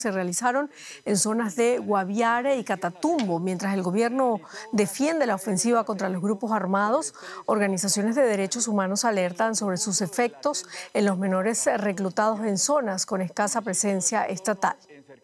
se realizaron en zonas de Guaviare y Catatumbo. Mientras el gobierno defiende la ofensiva contra los grupos armados, organizaciones de derechos humanos alertan sobre sus efectos en los menores reclutados en zonas con escasa presencia estatal.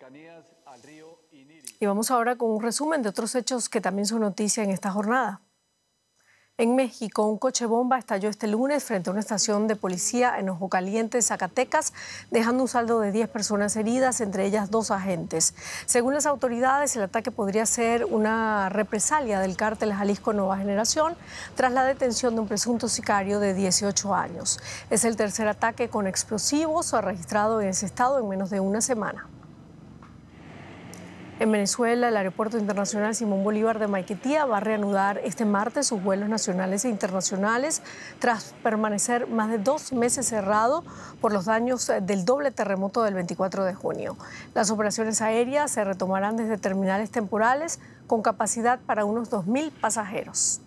Y vamos ahora con un resumen de otros hechos que también son noticia en esta jornada. En México, un coche bomba estalló este lunes frente a una estación de policía en Ojo Caliente, Zacatecas, dejando un saldo de 10 personas heridas, entre ellas 2 agentes. Según las autoridades, el ataque podría ser una represalia del cártel Jalisco Nueva Generación tras la detención de un presunto sicario de 18 años. Es el tercer ataque con explosivos registrado en ese estado en menos de una semana. En Venezuela, el Aeropuerto Internacional Simón Bolívar de Maiquetía va a reanudar este martes sus vuelos nacionales e internacionales tras permanecer más de 2 meses cerrado por los daños del doble terremoto del 24 de junio. Las operaciones aéreas se retomarán desde terminales temporales con capacidad para unos 2.000 pasajeros.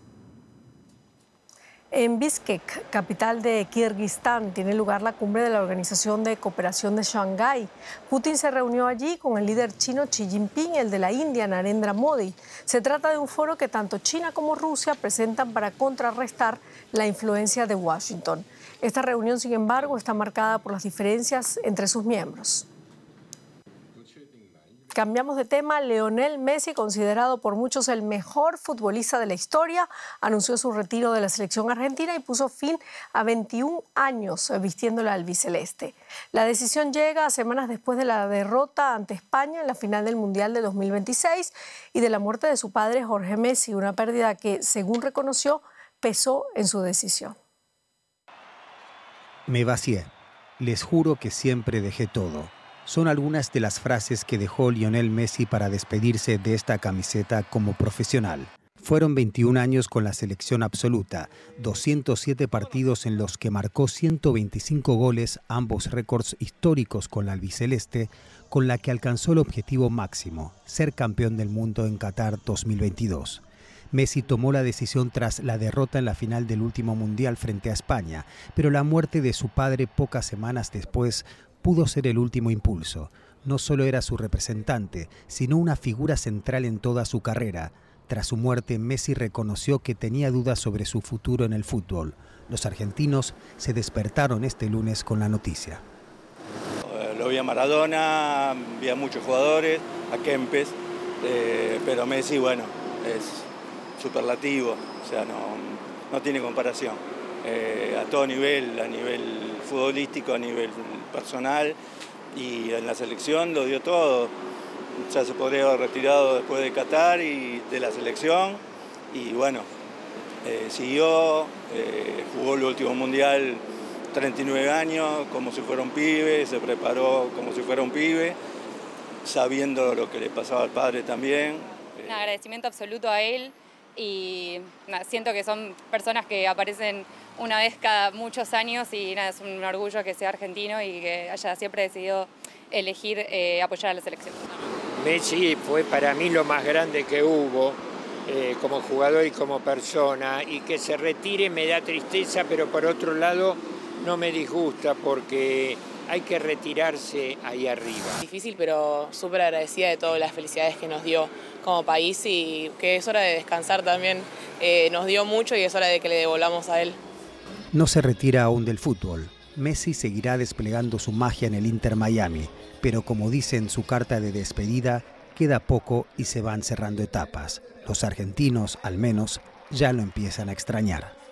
En Bishkek, capital de Kirguistán, tiene lugar la cumbre de la Organización de Cooperación de Shanghái. Putin se reunió allí con el líder chino Xi Jinping y el de la India, Narendra Modi. Se trata de un foro que tanto China como Rusia presentan para contrarrestar la influencia de Washington. Esta reunión, sin embargo, está marcada por las diferencias entre sus miembros. Cambiamos de tema. Lionel Messi, considerado por muchos el mejor futbolista de la historia, anunció su retiro de la selección argentina y puso fin a 21 años vistiendo la albiceleste. La decisión llega semanas después de la derrota ante España en la final del Mundial de 2026 y de la muerte de su padre Jorge Messi, una pérdida que, según reconoció, pesó en su decisión. Me vacié. Les juro que siempre dejé todo. Son algunas de las frases que dejó Lionel Messi para despedirse de esta camiseta como profesional. Fueron 21 años con la selección absoluta, 207 partidos en los que marcó 125 goles, ambos récords históricos con la albiceleste, con la que alcanzó el objetivo máximo, ser campeón del mundo en Qatar 2022. Messi tomó la decisión tras la derrota en la final del último Mundial frente a España, pero la muerte de su padre pocas semanas después pudo ser el último impulso. No solo era su representante, sino una figura central en toda su carrera. Tras su muerte, Messi reconoció que tenía dudas sobre su futuro en el fútbol. Los argentinos se despertaron este lunes con la noticia. Lo vi a Maradona, vi a muchos jugadores, a Kempes, pero Messi, bueno, es superlativo, o sea, no tiene comparación. A todo nivel, a nivel futbolístico, a nivel personal, y en la selección lo dio todo. Ya se podría haber retirado después de Qatar y de la selección, y bueno, siguió, jugó el último mundial 39 años como si fuera un pibe, se preparó como si fuera un pibe, sabiendo lo que le pasaba al padre también. Un agradecimiento absoluto a él, y siento que son personas que aparecen una vez cada muchos años, y es un orgullo que sea argentino y que haya siempre decidido elegir apoyar a la selección. Messi fue para mí lo más grande que hubo como jugador y como persona, y que se retire me da tristeza, pero por otro lado no me disgusta porque hay que retirarse ahí arriba. Difícil, pero súper agradecida de todas las felicidades que nos dio como país, y que es hora de descansar también. Nos dio mucho y es hora de que le devolvamos a él. No se retira aún del fútbol. Messi seguirá desplegando su magia en el Inter Miami, pero como dice en su carta de despedida, queda poco y se van cerrando etapas. Los argentinos, al menos, ya lo empiezan a extrañar.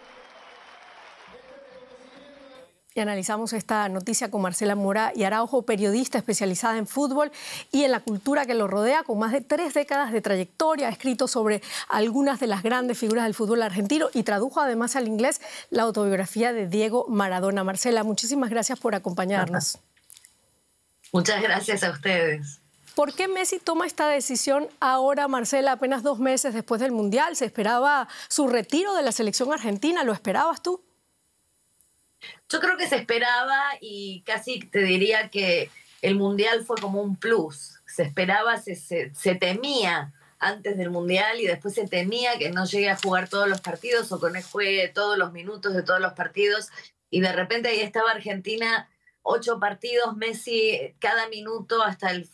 Y analizamos esta noticia con Marcela Mora y Araujo, periodista especializada en fútbol y en la cultura que lo rodea, con más de 3 décadas de trayectoria. Ha escrito sobre algunas de las grandes figuras del fútbol argentino y tradujo además al inglés la autobiografía de Diego Maradona. Marcela, muchísimas gracias por acompañarnos. Muchas gracias a ustedes. ¿Por qué Messi toma esta decisión ahora, Marcela, apenas 2 meses después del Mundial? ¿Se esperaba su retiro de la selección argentina? ¿Lo esperabas tú? Yo creo que se esperaba, y casi te diría que el Mundial fue como un plus. Se esperaba, se temía antes del Mundial, y después se temía que no llegue a jugar todos los partidos o que no juegue todos los minutos de todos los partidos. Y de repente ahí estaba Argentina, 8 partidos, Messi cada minuto hasta el